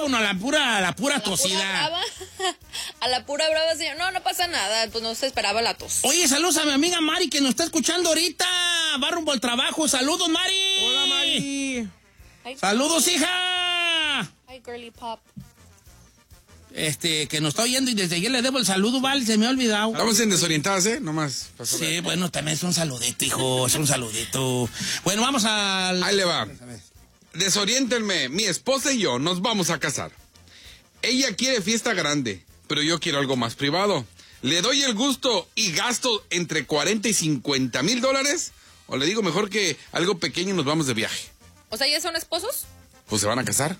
micrófono a la pura tosida. A la pura brava, señor. No pasa nada, pues no se esperaba la tos. Oye, saludos a mi amiga Mari que nos está escuchando ahorita. Va rumbo al trabajo. Saludos, Mari. Hola, Mari. Saludos, hija. Hi, girly pop. Que nos está oyendo y desde ayer le debo el saludo, vale, se me ha olvidado. Estamos en desorientadas, ¿eh? Nomás. Sí, bueno, también es un saludito, hijo, es un saludito. Bueno, vamos al... Ahí le va. Desoriéntenme, mi esposa y yo nos vamos a casar. Ella quiere fiesta grande, pero yo quiero algo más privado. ¿Le doy el gusto y gasto entre 40 y 50 mil dólares? ¿O le digo mejor que algo pequeño y nos vamos de viaje? O sea, ¿ya son esposos? Pues se van a casar.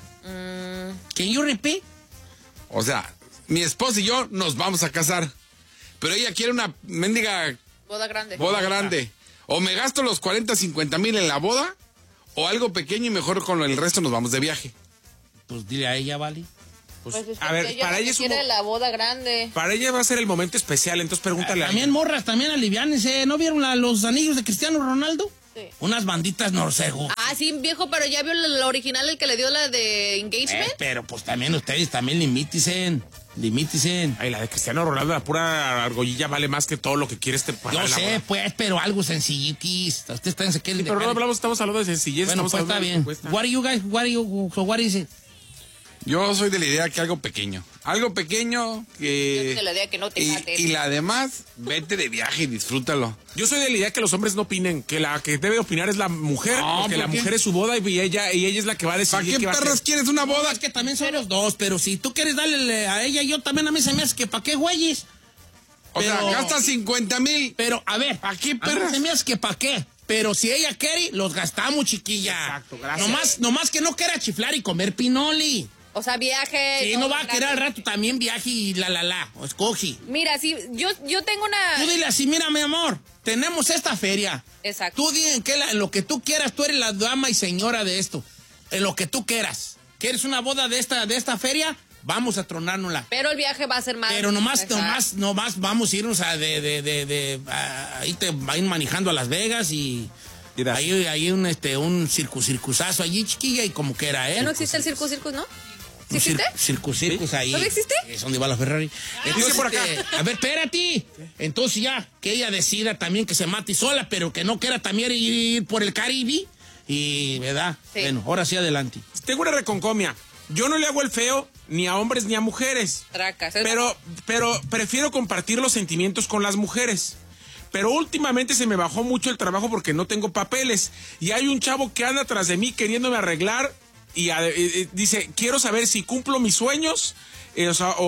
¿Can you repeat? O sea, mi esposa y yo nos vamos a casar. Pero ella quiere una mendiga Boda grande. boda grande. O me gasto los 40, 50 mil en la boda, o algo pequeño y mejor con el resto nos vamos de viaje. Pues dile a ella, vale. Pues es a ver, ella para lo ella que es quiere la boda grande. Para ella va a ser el momento especial, entonces pregúntale a También ella. morras, también aliviánense. ¿No vieron los anillos de Cristiano Ronaldo? Sí. Unas banditas Norsego. Ah, sí, viejo, pero ya vio la original, el que le dio la de engagement. Pero pues también ustedes también limítense. Ay, la de Cristiano Ronaldo, la pura argollilla vale más que todo lo que quiere Yo sé, pues, pero algo sencillitis. Ustedes están se quieren pero no estamos hablando de sencillez. Bueno, pues está bien. What are you guys, what is it? Yo soy de la idea que algo pequeño. Algo pequeño que... Yo soy de la idea que no te mates. Y la demás, vete de viaje y disfrútalo. Yo soy de la idea que los hombres no opinen, que la que debe opinar es la mujer, No, porque la ¿por qué? mujer es su boda y ella es la que va a decidir. ¿Para qué qué va a perras hacer. quieres una boda? No, es que también son los dos, pero si tú quieres darle a ella, yo también a mí se me hace que ¿para qué güeyes? O sea, pero- gasta 50 mil. Pero, a ver, ¿Pa' qué, a mí perras? se me hace que ¿para qué? Pero si ella quiere, los gastamos, chiquilla. Exacto, gracias. Nomás que no quiera chiflar y comer pinoli. O sea, viaje. Sí, todo no va a querer al grande. rato también viaje y o escoge. Mira, sí, yo tengo una... Tú dile así, mira, mi amor, tenemos esta feria. Exacto. Tú di en lo que tú quieras, tú eres la dama y señora de esto. En lo que tú quieras. ¿Quieres una boda de esta feria? Vamos a tronárnosla. Pero el viaje va a ser más... Pero nomás Exacto. vamos a irnos ahí te va a ir manejando a Las Vegas y Mira. ahí un circusazo allí, chiquilla, y como que era, ¿Ya no existe el circus, ¿no? ¿Sí existe? Circus ahí. ¿Todavía existe? Es donde va la Ferrari. Entonces, por acá. a ver, espérate. Entonces ya, que ella decida también que se mate sola, pero que no quiera también ir por el Caribe. Y, ¿verdad? Sí. Bueno, ahora sí adelante. Tengo una reconcomia. Yo no le hago el feo ni a hombres ni a mujeres. Tracas. Pero prefiero compartir los sentimientos con las mujeres. Pero últimamente se me bajó mucho el trabajo porque no tengo papeles. Y hay un chavo que anda atrás de mí queriéndome arreglar y dice, quiero saber si cumplo mis sueños o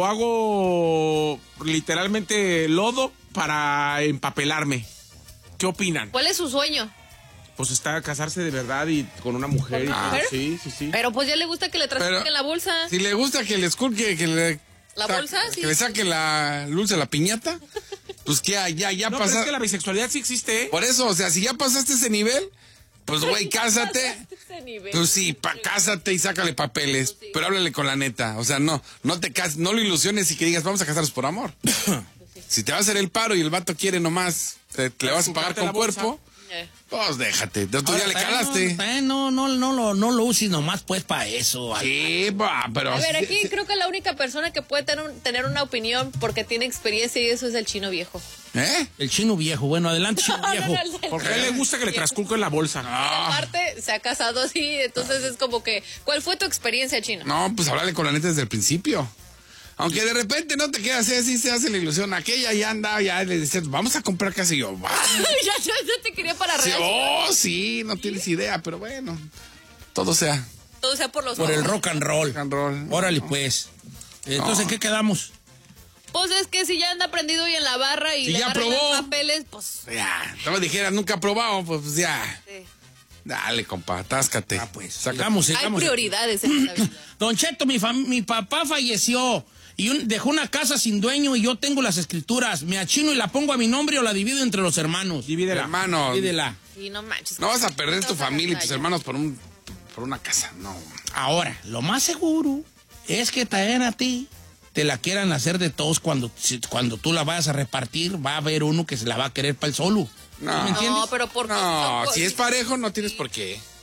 hago literalmente lodo para empapelarme. ¿Qué opinan? ¿Cuál es su sueño? Pues está casarse de verdad y con una mujer. ¿Con una mujer? Sí. Pero pues ya le gusta que le trasquen la bolsa. Si le gusta que le esculque, que le... ¿La bolsa? Sí. Que le saque la luz de la piñata, pues que ya No, pero pasa. es que la bisexualidad sí existe, ¿eh? Por eso, o sea, si ya pasaste ese nivel, pues güey, cásate. Ese nivel. Pues sí, cásate y sácale papeles. Pues sí. Pero háblale con la neta. O sea, no te cases, no lo ilusiones y que digas, vamos a casarnos por amor. Si te va a hacer el paro y el vato quiere nomás, le vas a pagar Esculcarte con la bolsa. cuerpo, pues déjate. Tú ya le calaste. No lo uses nomás pues para eso. Sí, pero... A ver, aquí creo que la única persona que puede tener una opinión porque tiene experiencia y eso es el chino viejo. ¿Eh? El chino viejo. Bueno, adelante, chino viejo. Porque a él le gusta que le transculquen la bolsa. Aparte, se ha casado así, entonces es como que, ¿cuál fue tu experiencia, chino? No, pues háblale con la neta desde el principio. Aunque de repente no te quedas así, se hace la ilusión. Aquella ya anda, ya le dices, vamos a comprar casa y yo, va. ya te quería para Sí, real. sí, no tienes idea, pero bueno, todo sea Todo sea por los Por el ojos. rock and roll. rock and roll. Órale, pues. Entonces, ¿en qué quedamos? Pues es que si ya anda prendido hoy en la barra y Si le ya agarran probó. los papeles, pues... Ya, no me dijeras, nunca he probado, pues ya. sí. Dale, compa, atáscate. Pues, Saca- sigamos. Hay prioridades en esta vida. Don Cheto, mi papá falleció y dejó una casa sin dueño y yo tengo las escrituras. Me achino y la pongo a mi nombre o la divido entre los hermanos. Divídela. Hermano, Divídela. Sí, no manches. no vas a perder tu No vas a familia y tus gastar hermanos por una casa, no. Ahora, lo más seguro es que también a ti te la quieran hacer de todos cuando tú la vayas a repartir. Va a haber uno que se la va a querer para el solo. No. ¿Me entiendes? No, pero ¿por qué? No, No, si es parejo no tienes por qué.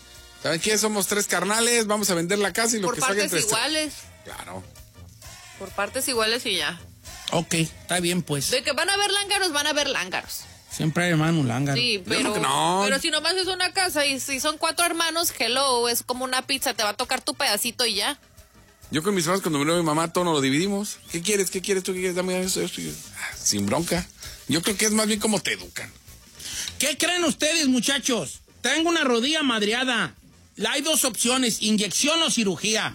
¿Saben qué? Somos 3 carnales, vamos a vender la casa y lo Por que salga partes entre iguales. Claro. Por partes iguales y ya. Ok, está bien, pues. De que van a haber lángaros, van a haber lángaros. Siempre hay hermano lángaro. Sí, creo pero, que no. pero si nomás es una casa y si son 4 hermanos, hello, es como una pizza, te va a tocar tu pedacito y ya. Yo con mis hermanos, cuando murió mi mamá, todo nos lo dividimos. ¿Qué quieres? ¿Qué quieres? ¿Tú qué quieres? Dame eso, esto. Sin bronca. Yo creo que es más bien como te educan. ¿Qué creen ustedes, muchachos? Tengo una rodilla madreada. Hay 2 opciones, inyección o cirugía.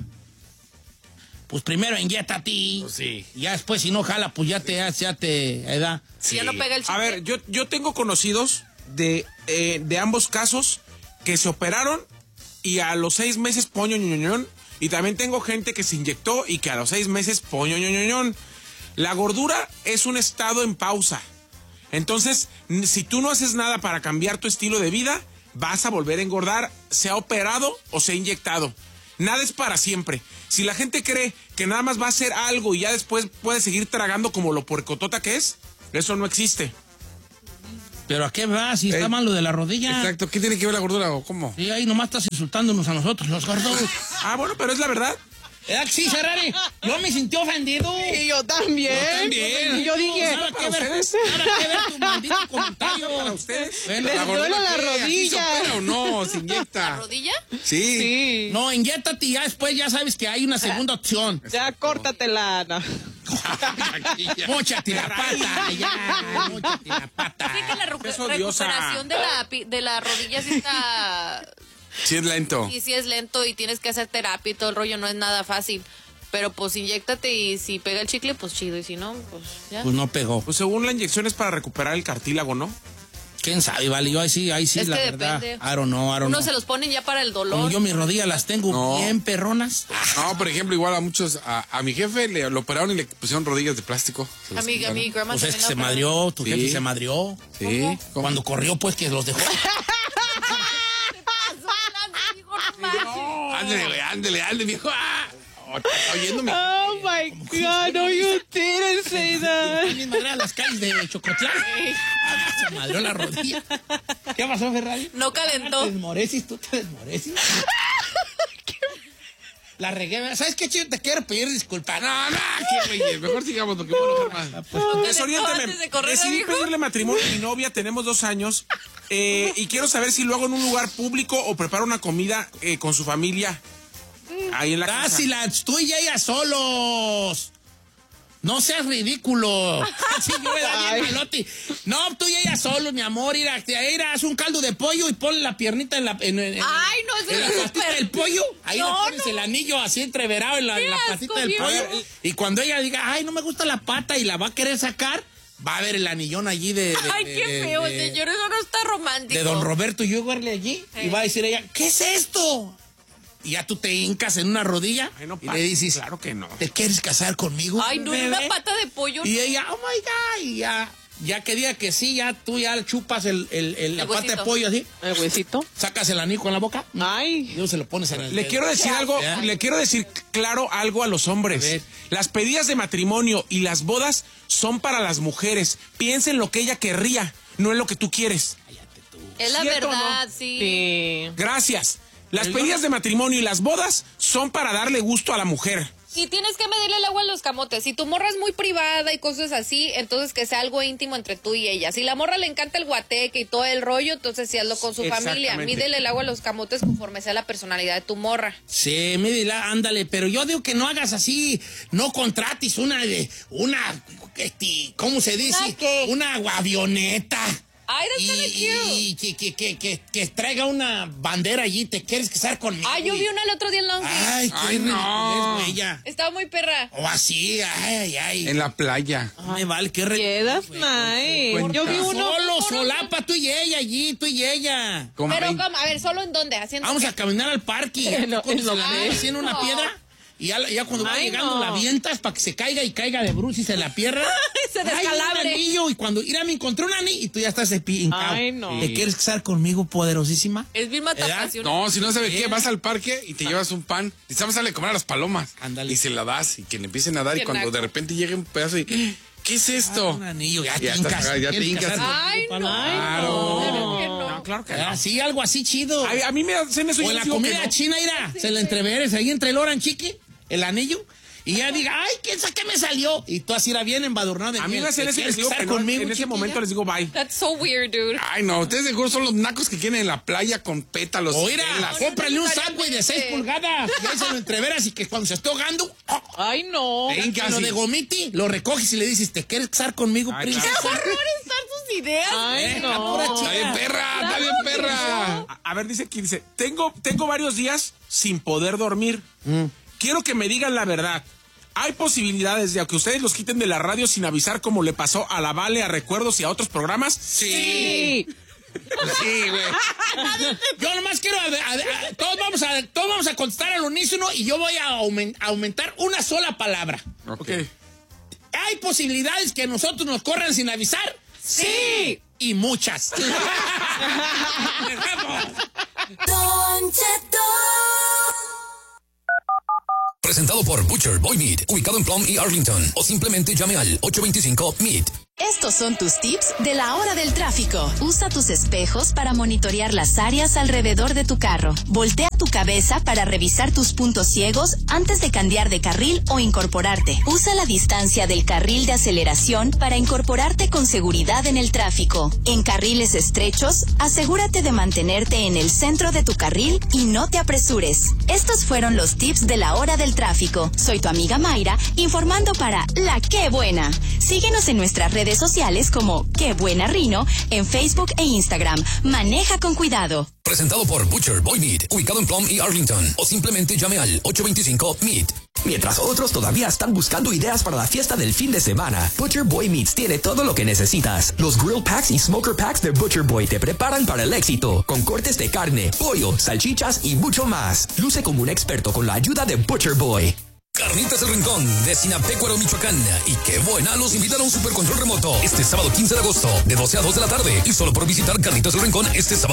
Pues primero inyéctate. Pues sí. Ya después, si no jala, pues ya te da. Si ya no pega el chicle. A ver, yo tengo conocidos de ambos casos que se operaron y a los 6 meses poño ñoñoñón. Y también tengo gente que se inyectó y que a los 6 meses poño ñoñoñón. La gordura es un estado en pausa. Entonces, si tú no haces nada para cambiar tu estilo de vida, vas a volver a engordar, sea operado o sea inyectado. Nada es para siempre. Si la gente cree que nada más va a hacer algo y ya después puede seguir tragando como lo puercotota que es, eso no existe. ¿Pero a qué va? Si está mal lo de la rodilla. Exacto. ¿Qué tiene que ver la gordura o cómo? Sí, ahí nomás estás insultándonos a nosotros, los gordos. Ah, bueno, pero es la verdad. ¿Verdad que sí, Ferrari? Yo me sentí ofendido. Y yo también. también. Y yo dije, Nada que ver tu maldito comentario. Para ustedes. Bueno, Les duele la ¿qué? ¿Aquí rodilla. se opera o no? ¿Se ¿La inyecta? rodilla? Sí. sí. no, inyéctate y ya después ya sabes que hay una segunda opción. Ya córtatela, Ana. Móchate la pata, ya. Móchate la pata. Sí que la Es odiosa. recuperación de la rodilla sí está... Sí es lento. Y sí es lento y tienes que hacer terapia y todo el rollo, no es nada fácil. Pero pues inyéctate y si pega el chicle, pues chido. Y si no, pues ya. Pues no pegó. Pues según la inyección es para recuperar el cartílago, ¿no? ¿Quién sabe, vale? Yo ahí sí, Es la que verdad. depende. I don't know. Uno se los ponen ya para el dolor. Como yo mis rodillas las tengo No. bien perronas. No, por ejemplo, igual a muchos, a mi jefe lo operaron y le pusieron rodillas de plástico. Se A las mi quitaron. grandma Pues es que también se la madrió, tu Sí. jefe se madrió. Sí. ¿Cómo? Cuando corrió, pues que los dejó. Ándale, güey, ándale, viejo. Ah. Oh, está oyendo mi... Oh my God, no, you didn't say that. También madrea las calles de Chocotlán. Se madrió la rodilla. ¿Qué pasó, Ferrari? No calentó. ¿Te desmorecis? ¿Tú te desmorecis? La regué. ¿Verdad? ¿Sabes qué, chido? Te quiero pedir disculpas. No, qué güey. Mejor sigamos porque voy a enojar más. Desoriéntame. Antes de correr, Decidí amigo. pedirle matrimonio a mi novia, tenemos 2 años, y quiero saber si lo hago en un lugar público o preparo una comida con su familia ahí en la casa. Dásila, tú y ella solos. No seas ridículo. Sí, yo me da bien malote. No, tú y ella solos, mi amor. Ir haz un caldo de pollo y ponle la piernita en la Ay, no, eso en la es patita súper- del pollo. Ahí No, le pones no. el anillo así entreverado en la Qué asco, patita del viejo. pollo. Y cuando ella diga, ay, no me gusta la pata y la va a querer sacar, va a ver el anillón allí Ay, qué feo, señor, eso no está romántico. de don Roberto Yugarle allí. Y Sí. va a decir ella, ¿qué es esto? Y ya tú te hincas en una rodilla Ay, no, y le dices, claro que no. ¿te quieres casar conmigo? Ay, no, bebé? una pata de pollo. Y ella, oh my God, y ya que diga que sí, ya tú ya chupas la pata de huesito. pollo así, El huesito. sacas el anico en la boca Ay. y luego se lo pones en el Le dedo. quiero decir algo, Ya. le quiero decir claro algo a los A hombres. ver. Las pedidas de matrimonio y las bodas son para las mujeres. Piensa en lo que ella querría, no en lo que tú quieres. Es la ¿Cierto o no? verdad, sí. Sí. Gracias. Las pedidas de matrimonio y las bodas son para darle gusto a la mujer. Y tienes que medirle el agua a los camotes. Si tu morra es muy privada y cosas así, entonces que sea algo íntimo entre tú y ella. Si la morra le encanta el guateque y todo el rollo, entonces sí hazlo con su familia. Exactamente. Mídele el agua a los camotes conforme sea la personalidad de tu morra. Sí, mídela, ándale, pero yo digo que no hagas así, no contrates una ¿cómo se dice? ¿Una qué? Una avioneta. Ay, that's kinda cute. Que traiga una bandera allí, ¿te quieres casar conmigo? Ay, yo vi una el otro día en Long Beach. Ay, qué Ay, no. ridiculez, bella. Estaba muy perra. O así, ay. En la playa. Me vale, qué Yeah, that's nice. Yo vi uno. Solo, solapa, tú y ella allí, tú y ella. Con Pero, 20. ¿cómo? A ver, ¿solo en dónde? ¿Haciendo Vamos qué? a caminar al parque. En lo- en lo que- así en una no. piedra. Y ya cuando va Ay, llegando no. la avientas para que se caiga y caiga de brucis en la pierna. Se Ay, descalabre. un anillo. Y cuando me encontré un anillo y tú ya estás de pie hincado. Ay, no. ¿Te quieres casar conmigo, poderosísima? Es bien matapasión. No, si no sabe qué, vas al parque y te llevas un pan. Y sabes, sale a comer a las palomas. Ándale. Y se la das y que le empiecen a dar. Y Qué cuando naco. de repente llegue un pedazo y... ¿Qué es esto? Un anillo, ya te Ya hincas. estás- ya te ¿Quieres hincas. casarte Ay, conmigo, no. paloma? Claro. Claro que no. No, claro que no. Sí, algo así chido. A mí me hacen eso. O en la comida china, mira, se le entreveres ahí entre el orange chicken, el anillo, y ya diga, ay, ¿qué me salió? Y tú así era bien embadurnado de A mí miel. me hacen eso y les digo que no, conmigo, en ese momento les digo bye. That's so weird, dude. Ay, no, ustedes seguro son los nacos que quieren en la playa con pétalos. Oiga, velas. cómprale un Subway de 6 pulgadas. Y ahí se lo entreveras y que cuando se esté ahogando, Ay, no. venga, lo de gomiti, lo recoges y le dices, ¿te quieres casar conmigo, Ay, princesa? ¡Qué horror están sus ideas! Ay, La pura no. chica. Está bien perra, está bien perra. A ver, dice aquí, tengo varios días sin poder dormir. Quiero que me digan la verdad. ¿Hay posibilidades de que ustedes los quiten de la radio sin avisar como le pasó a La Vale, a Recuerdos y a otros programas? Sí. Sí, güey. Yo nomás quiero, todos vamos a contestar al unísono y yo voy a aumentar una sola palabra. Ok. ¿Hay posibilidades que nosotros nos corran sin avisar? Sí. Y muchas. Don Cheto. Presentado por Butcher Boy Meat, ubicado en Plum y Arlington. O simplemente llame al 825-MEAT. Estos son tus tips de la hora del tráfico. Usa tus espejos para monitorear las áreas alrededor de tu carro. Voltea tu cabeza para revisar tus puntos ciegos antes de cambiar de carril o incorporarte. Usa la distancia del carril de aceleración para incorporarte con seguridad en el tráfico. En carriles estrechos, asegúrate de mantenerte en el centro de tu carril y no te apresures. Estos fueron los tips de la hora del tráfico. Soy tu amiga Mayra, informando para La Qué Buena. Síguenos en nuestras redes sociales como Qué Buena Rino en Facebook e Instagram. Maneja con cuidado. Presentado por Butcher Boy Meat, ubicado en Plum y Arlington. O simplemente llame al 825-MEAT. Mientras otros todavía están buscando ideas para la fiesta del fin de semana, Butcher Boy Meats tiene todo lo que necesitas. Los Grill Packs y Smoker Packs de Butcher Boy te preparan para el éxito, con cortes de carne, pollo, salchichas y mucho más. Luce como un experto con la ayuda de Butcher Boy. Carnitas El Rincón de Sinapecuaro, Michoacán. Y Qué Buena los invitaron a un super control remoto este sábado 15 de agosto de 12 a 2 de la tarde. Y solo por visitar Carnitas El Rincón este sábado